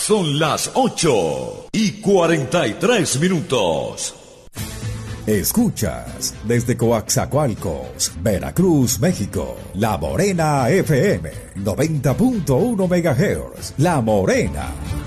Son las 8:43. Escuchas desde Coaxacualcos, Veracruz, México, La Morena FM, 90.1 MHz. La Morena.